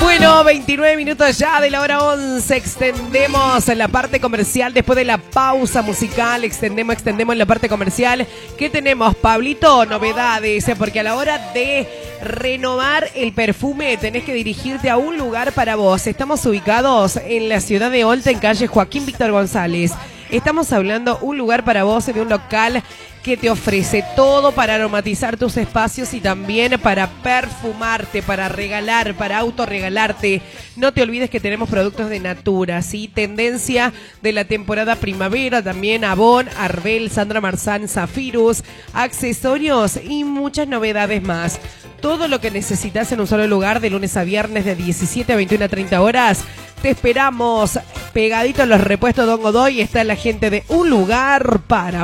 Bueno, 29 minutos ya de la hora 11. Extendemos en la parte comercial después de la pausa musical. Extendemos en la parte comercial. ¿Qué tenemos, Pablito? Novedades, porque a la hora de renovar el perfume tenés que dirigirte a un lugar para vos. Estamos ubicados en la ciudad de Olta, en calle Joaquín Víctor González. Estamos hablando un lugar para vos, de un local que te ofrece todo para aromatizar tus espacios y también para perfumarte, para regalar, para autorregalarte. No te olvides que tenemos productos de Natura, ¿sí? Tendencia de la temporada primavera, también Avon, Arbel, Sandra Marzán, Zafirus, accesorios y muchas novedades más. Todo lo que necesitas en un solo lugar, de lunes a viernes de 17 a 21 a 30 horas. Te esperamos pegadito a los repuestos Don Godoy. Está la gente de Un Lugar para